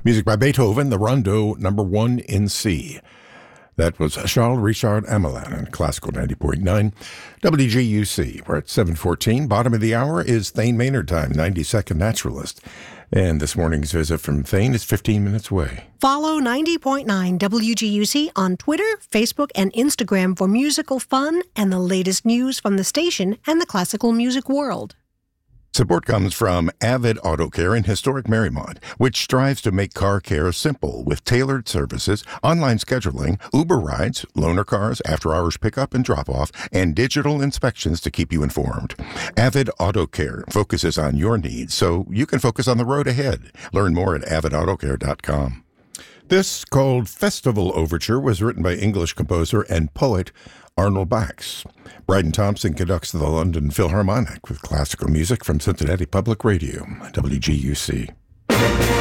Music by Beethoven, the Rondo number 1 in C. That was Charles Richard Amelin on Classical 90.9 WGUC. We're at 7:14. Bottom of the hour is Thane Maynard time, 90-second naturalist. And this morning's visit from Thane is 15 minutes away. Follow 90.9 WGUC on Twitter, Facebook, and Instagram for musical fun and the latest news from the station and the classical music world. Support comes from Avid Auto Care in historic Marymount, which strives to make car care simple with tailored services, online scheduling, Uber rides, loaner cars, after-hours pickup and drop-off, and digital inspections to keep you informed. Avid Auto Care focuses on your needs so you can focus on the road ahead. Learn more at avidautocare.com. This, called Festival Overture, was written by English composer and poet Arnold Bax. Bryden Thompson conducts the London Philharmonic with classical music from Cincinnati Public Radio, WGUC.